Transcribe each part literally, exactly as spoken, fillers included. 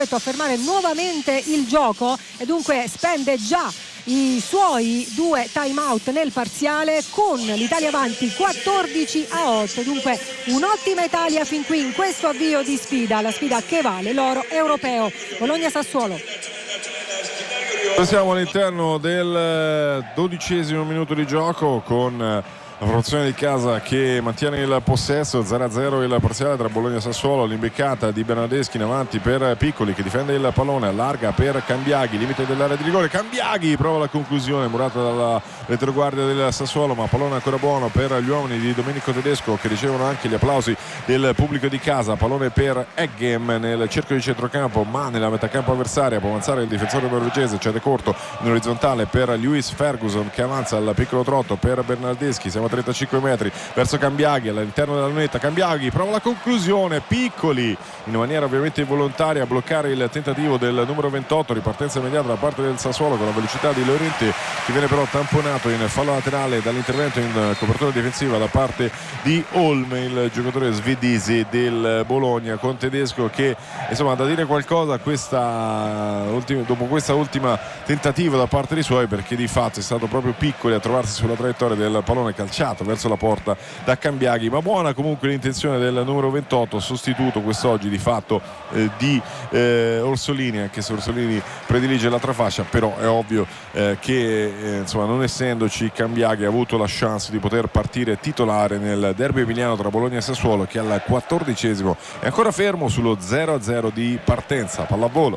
a fermare nuovamente il gioco e dunque spende già i suoi due time out nel parziale, con l'Italia avanti quattordici a otto. Dunque un'ottima Italia fin qui in questo avvio di sfida, la sfida che vale l'oro europeo. Bologna-Sassuolo. Siamo all'interno del dodicesimo minuto di gioco, con la formazione di casa che mantiene il possesso. Zero a zero il parziale tra Bologna e Sassuolo. L'imbeccata di Bernardeschi in avanti per Piccoli, che difende il pallone, allarga per Cambiaghi, limite dell'area di rigore. Cambiaghi prova la conclusione, murata dalla retroguardia del Sassuolo, ma pallone ancora buono per gli uomini di Domenico Tedesco, che ricevono anche gli applausi del pubblico di casa. Pallone per Eggem nel cerchio di centrocampo, ma nella metacampo avversaria può avanzare il difensore norvegese, cede corto in orizzontale per Lewis Ferguson, che avanza al piccolo trotto per Bernardeschi. Siamo a trentacinque metri verso Cambiaghi all'interno della lunetta. Cambiaghi prova la conclusione, Piccoli in maniera ovviamente involontaria a bloccare il tentativo del numero ventotto. Ripartenza immediata da parte del Sassuolo con la velocità di Llorente, che viene però tamponato in fallo laterale dall'intervento in copertura difensiva da parte di Olme, il giocatore svedese del Bologna, con Tedesco che insomma ha da dire qualcosa questa ultima, dopo questa ultima tentativa da parte dei suoi, perché di fatto è stato proprio Piccoli a trovarsi sulla traiettoria del pallone calciato verso la porta da Cambiaghi. Ma buona comunque l'intenzione del numero ventotto, sostituto quest'oggi di fatto eh, di eh, Orsolini, anche se Orsolini predilige l'altra fascia, però è ovvio eh, che eh, insomma, non essendoci Cambiaghi, ha avuto la chance di poter partire titolare nel derby emiliano tra Bologna e Sassuolo, che al quattordicesimo è ancora fermo sullo zero a zero di partenza. Pallavolo.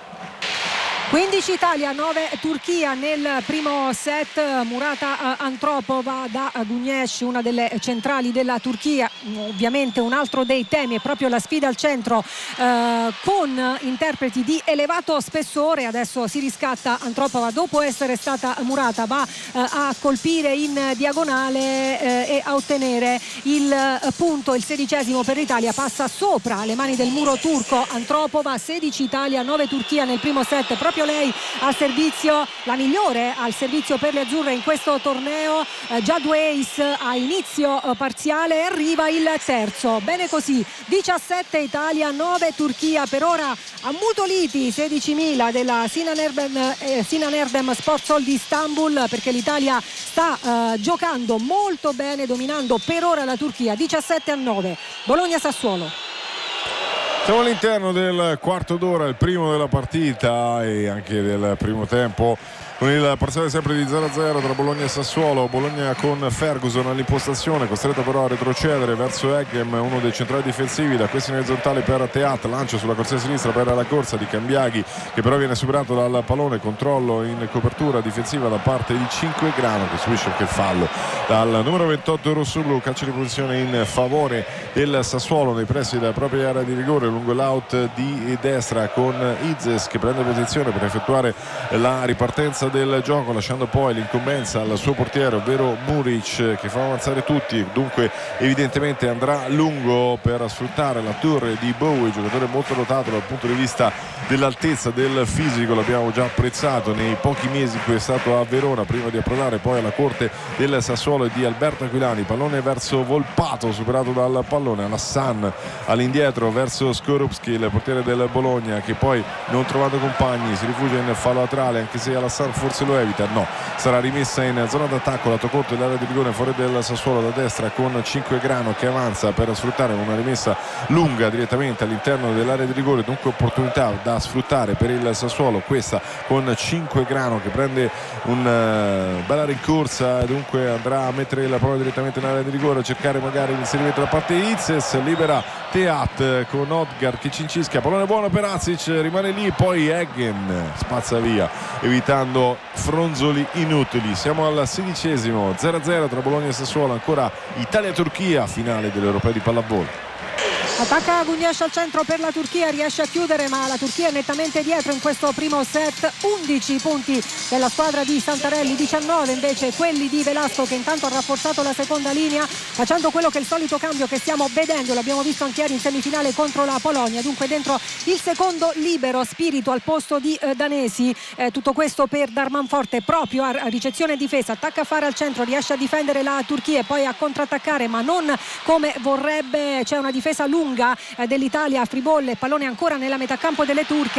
quindici Italia, nove Turchia nel primo set. Murata Antropova da Gunesh, una delle centrali della Turchia. Ovviamente un altro dei temi è proprio la sfida al centro eh, con interpreti di elevato spessore. Adesso si riscatta Antropova dopo essere stata murata, va eh, a colpire in diagonale eh, e a ottenere il punto, il sedicesimo per l'Italia. Passa sopra le mani del muro turco Antropova. Sedici Italia, nove Turchia nel primo set. Proprio lei al servizio, la migliore al servizio per le azzurre in questo torneo. eh, già due ace a inizio eh, parziale, e arriva il terzo. Bene così, diciassette Italia, nove Turchia. Per ora ammutoliti sedicimila della Sinan Erdem, eh, Sinan Erdem Sports Hall di Istanbul, perché l'Italia sta eh, giocando molto bene, dominando per ora la Turchia. Diciassette a nove. Bologna-Sassuolo. Siamo all'interno del quarto d'ora, il primo della partita e anche del primo tempo, con il parziale sempre di zero a zero tra Bologna e Sassuolo. Bologna con Ferguson all'impostazione, costretto però a retrocedere verso Eggem, uno dei centrali difensivi. Da questi in orizzontale per Teat, lancio sulla corsia sinistra per la corsa di Cambiaghi, che però viene superato dal pallone. Controllo in copertura difensiva da parte di Cinquegrano, che subisce anche il fallo dal numero ventotto rossoblu. Calcio di posizione in favore del Sassuolo nei pressi della propria area di rigore, lungo l'out di destra, con Izes che prende posizione per effettuare la ripartenza del gioco, lasciando poi l'incombenza al suo portiere, ovvero Muric, che fa avanzare tutti. Dunque evidentemente andrà lungo per sfruttare la torre di Bowie, giocatore molto dotato dal punto di vista dell'altezza, del fisico. L'abbiamo già apprezzato nei pochi mesi in cui è stato a Verona, prima di approdare poi alla corte del Sassuolo e di Alberto Aquilani. Pallone verso Volpato, superato dal pallone. Alassan all'indietro verso Skorupski, il portiere del Bologna, che poi, non trovando compagni, si rifugia in fallo laterale, anche se Alassan forse lo evita. No, sarà rimessa in zona d'attacco, lato corto dell'area di rigore fuori del Sassuolo da destra, con Cinquegrano che avanza per sfruttare una rimessa lunga direttamente all'interno dell'area di rigore. Dunque opportunità da sfruttare per il Sassuolo, questa con Cinquegrano che prende una bella rincorsa, dunque andrà a mettere la prova direttamente nell'area di rigore, a cercare magari l'inserimento da parte di Izes. Libera Teat con Odgar che cincischia, pallone buono per Azic, rimane lì, poi Eggen spazza via evitando fronzoli inutili. Siamo al sedicesimo, zero a zero tra Bologna e Sassuolo. Ancora Italia-Turchia, finale dell'Europeo di pallavolo. Attacca Gunesh al centro per la Turchia, riesce a chiudere, ma la Turchia è nettamente dietro in questo primo set. Undici punti della squadra di Santarelli, diciannove invece quelli di Velasco, che intanto ha rafforzato la seconda linea, facendo quello che è il solito cambio che stiamo vedendo, l'abbiamo visto anche ieri in semifinale contro la Polonia. Dunque dentro il secondo libero, Spirito al posto di eh, Danesi. Eh, tutto questo per dar manforte proprio a, a ricezione e difesa. Attacca a fare al centro, riesce a difendere la Turchia e poi a contrattaccare, ma non come vorrebbe. C'è una difesa lunga eh, dell'Italia a Fribolle, pallone ancora nella metà campo delle turche.